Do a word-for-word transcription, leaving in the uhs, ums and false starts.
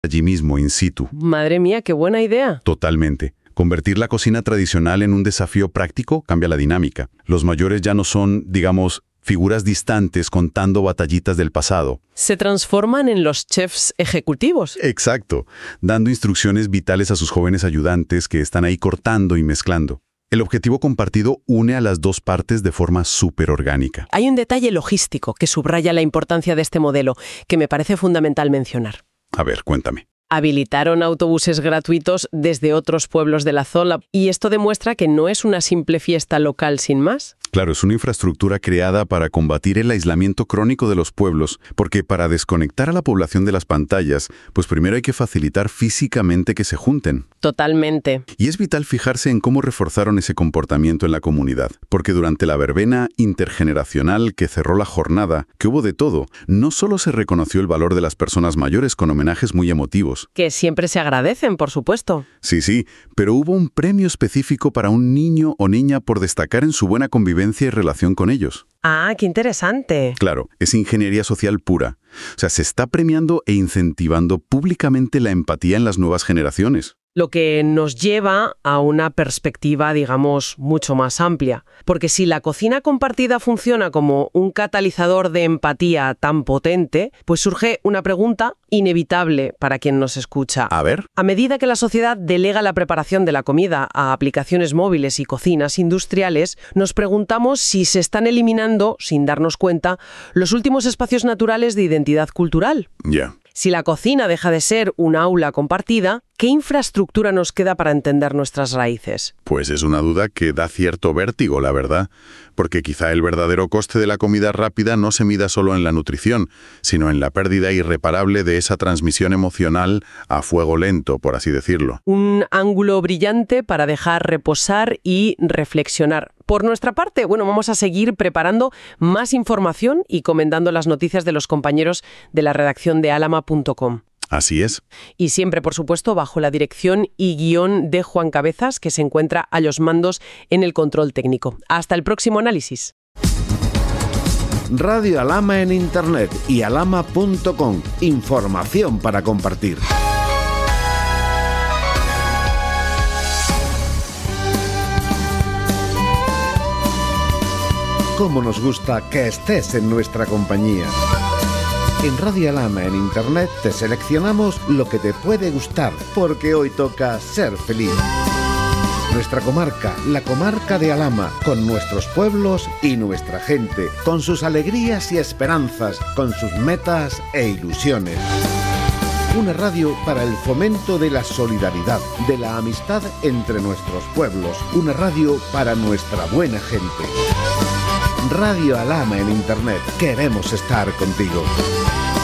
allí mismo, in situ. Madre mía, qué buena idea. Totalmente. Convertir la cocina tradicional en un desafío práctico cambia la dinámica. Los mayores ya no son, digamos, figuras distantes contando batallitas del pasado. Se transforman en los chefs ejecutivos. Exacto, dando instrucciones vitales a sus jóvenes ayudantes que están ahí cortando y mezclando. El objetivo compartido une a las dos partes de forma súper orgánica. Hay un detalle logístico que subraya la importancia de este modelo, que me parece fundamental mencionar. A ver, cuéntame. Habilitaron autobuses gratuitos desde otros pueblos de la zona y esto demuestra que no es una simple fiesta local sin más. Claro, es una infraestructura creada para combatir el aislamiento crónico de los pueblos, porque para desconectar a la población de las pantallas, pues primero hay que facilitar físicamente que se junten. Totalmente. Y es vital fijarse en cómo reforzaron ese comportamiento en la comunidad, porque durante la verbena intergeneracional que cerró la jornada, que hubo de todo, no solo se reconoció el valor de las personas mayores con homenajes muy emotivos. Que siempre se agradecen, por supuesto. Sí, sí, pero hubo un premio específico para un niño o niña por destacar en su buena convivencia y relación con ellos. Ah, qué interesante. Claro, es ingeniería social pura. O sea, se está premiando e incentivando públicamente la empatía en las nuevas generaciones. Lo que nos lleva a una perspectiva, digamos, mucho más amplia. Porque si la cocina compartida funciona como un catalizador de empatía tan potente, pues surge una pregunta inevitable para quien nos escucha. A ver. A medida que la sociedad delega la preparación de la comida a aplicaciones móviles y cocinas industriales, nos preguntamos si se están eliminando, sin darnos cuenta, los últimos espacios naturales de identidad cultural. Ya. Yeah. Si la cocina deja de ser un aula compartida, ¿qué infraestructura nos queda para entender nuestras raíces? Pues es una duda que da cierto vértigo, la verdad, porque quizá el verdadero coste de la comida rápida no se mida solo en la nutrición, sino en la pérdida irreparable de esa transmisión emocional a fuego lento, por así decirlo. Un ángulo brillante para dejar reposar y reflexionar. Por nuestra parte, bueno, vamos a seguir preparando más información y comentando las noticias de los compañeros de la redacción de alama punto com. Así es. Y siempre, por supuesto, bajo la dirección y guión de Juan Cabezas, que se encuentra a los mandos en el control técnico. Hasta el próximo análisis. Radio Alama en Internet y alama punto com. Información para compartir. Cómo nos gusta que estés en nuestra compañía. En Radio Alama en Internet te seleccionamos lo que te puede gustar, porque hoy toca ser feliz. Nuestra comarca, la comarca de Alama, con nuestros pueblos y nuestra gente, con sus alegrías y esperanzas, con sus metas e ilusiones. Una radio para el fomento de la solidaridad, de la amistad entre nuestros pueblos. Una radio para nuestra buena gente. Radio Alama en Internet. Queremos estar contigo.